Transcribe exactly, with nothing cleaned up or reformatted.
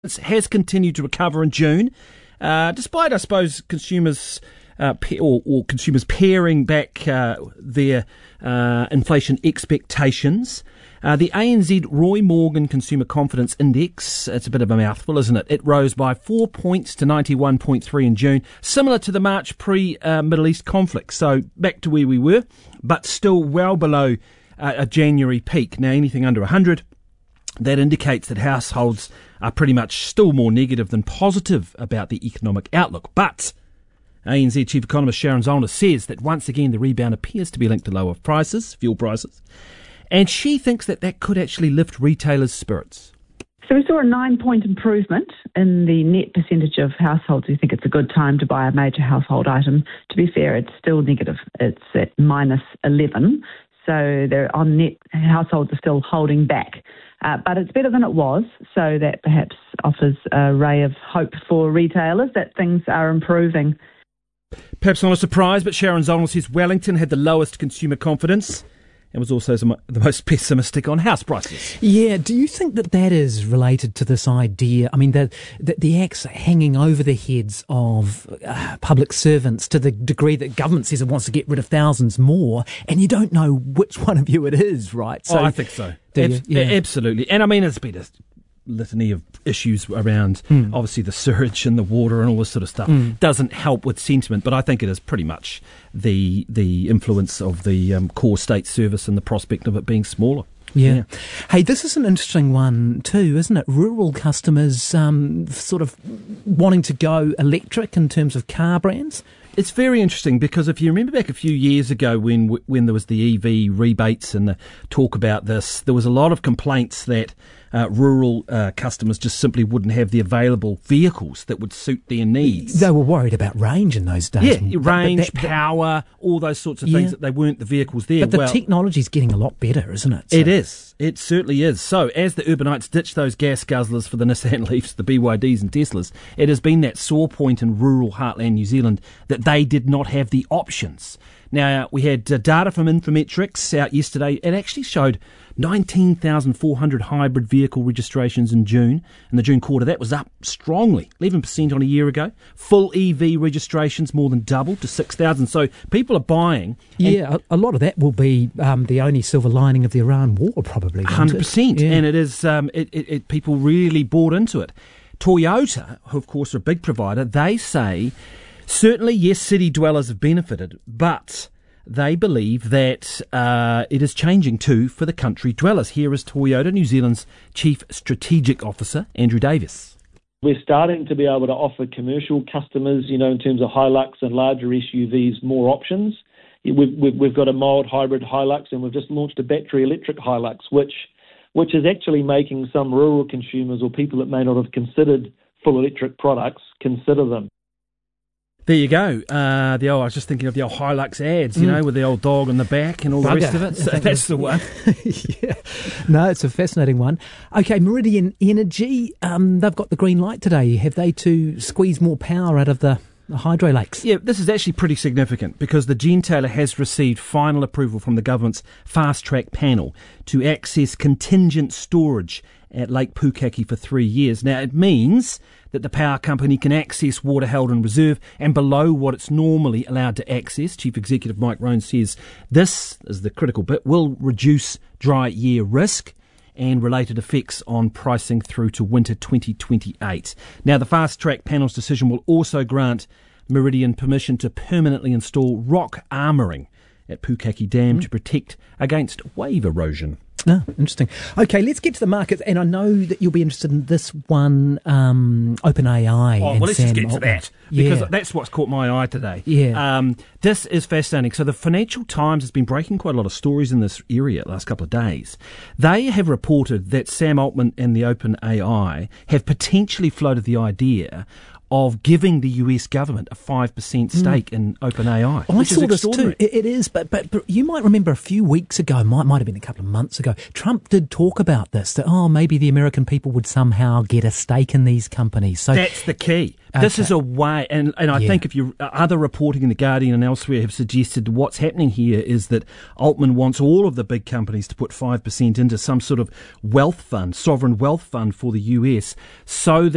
has continued to recover in June, uh, despite, I suppose, consumers uh, pa- or, or consumers paring back uh, their uh, inflation expectations. Uh, the A N Z Roy Morgan Consumer Confidence Index, it's a bit of a mouthful, isn't it? It rose by four points to ninety-one point three in June, similar to the March pre-Middle uh, East conflict. So back to where we were, but still well below uh, a January peak. Now, anything under one hundred, that indicates that households are pretty much still more negative than positive about the economic outlook. But A N Z Chief Economist Sharon Zollner says that once again the rebound appears to be linked to lower prices, fuel prices, and she thinks that that could actually lift retailers' spirits. So we saw a nine-point improvement in the net percentage of households who think it's a good time to buy a major household item. To be fair, it's still negative. It's at minus eleven. So they're on net, households are still holding back. Uh, but it's better than it was, so that perhaps offers a ray of hope for retailers that things are improving. Perhaps not a surprise, but Sharon Zollner says Wellington had the lowest consumer confidence and was also the most pessimistic on house prices. Yeah, do you think that that is related to this idea? I mean, the the, the axe hanging over the heads of uh, public servants to the degree that government says it wants to get rid of thousands more, and you don't know which one of you it is, right? So, oh, I think so. Ab- yeah. Absolutely. And I mean, it's been a litany of issues around, mm. obviously, the sewage and the water and all this sort of stuff. Mm. Doesn't help with sentiment, but I think it is pretty much the the influence of the um, core state service and the prospect of it being smaller. Yeah. yeah. Hey, this is an interesting one too, isn't it? Rural customers um, sort of wanting to go electric in terms of car brands. It's very interesting because if you remember back a few years ago when when there was the E V rebates and the talk about this, there was a lot of complaints that uh, rural uh, customers just simply wouldn't have the available vehicles that would suit their needs. They were worried about range in those days. Yeah, range, but, but that, power, all those sorts of yeah. things, that they weren't the vehicles there. But the well, technology's getting a lot better, isn't it? So. It is. It certainly is. So as the urbanites ditch those gas guzzlers for the Nissan Leafs, the B Y Ds and Teslas, it has been that sore point in rural heartland New Zealand that they did not have the options. Now, we had uh, data from Infometrics out yesterday. It actually showed nineteen thousand four hundred hybrid vehicle registrations in June. In the June quarter, that was up strongly, eleven percent on a year ago. Full E V registrations more than doubled to six thousand. So people are buying. Yeah, a, a lot of that will be um, the only silver lining of the Iran war, probably. one hundred percent. Yeah. And it is, um, it, it, it, people really bought into it. Toyota, who of course are a big provider, they say, certainly, yes, city dwellers have benefited, but they believe that uh, it is changing too for the country dwellers. Here is Toyota New Zealand's Chief Strategic Officer, Andrew Davis. We're starting to be able to offer commercial customers, you know, in terms of Hilux and larger S U Vs, more options. We've, we've, we've got a mild hybrid Hilux, and we've just launched a battery electric Hilux, which which is actually making some rural consumers or people that may not have considered full electric products consider them. There you go. Uh, the old, I was just thinking of the old Hilux ads, you mm. know, with the old dog on the back and all Bugger. the rest of it. So that's the one. yeah. No, it's a fascinating one. Okay, Meridian Energy, um, they've got the green light today. Have they to squeeze more power out of the, the hydro lakes? Yeah, this is actually pretty significant because the gentailer has received final approval from the government's fast-track panel to access contingent storage at Lake Pukaki for three years. Now, it means that the power company can access water held in reserve and below what it's normally allowed to access. Chief Executive Mike Roan says this is the critical bit, will reduce dry year risk and related effects on pricing through to winter twenty twenty-eight. Now, the fast-track panel's decision will also grant Meridian permission to permanently install rock armouring at Pukaki Dam mm. to protect against wave erosion. Ah, interesting. Okay, let's get to the markets, and I know that you'll be interested in this one, um, OpenAI. Oh, and well, let's Sam just get Altman. to that, because yeah. that's what's caught my eye today. Yeah. Um, this is fascinating. So the Financial Times has been breaking quite a lot of stories in this area the last couple of days. They have reported that Sam Altman and the OpenAI have potentially floated the idea of giving the U S government a five percent stake mm. in OpenAI. I saw this too. It, it is, but, but but you might remember a few weeks ago, might might have been a couple of months ago, Trump did talk about this, that, oh, maybe the American people would somehow get a stake in these companies. So that's the key. Okay. This is a way, and, and I yeah. think if you other reporting in The Guardian and elsewhere have suggested what's happening here is that Altman wants all of the big companies to put five percent into some sort of wealth fund, sovereign wealth fund for the U S, so that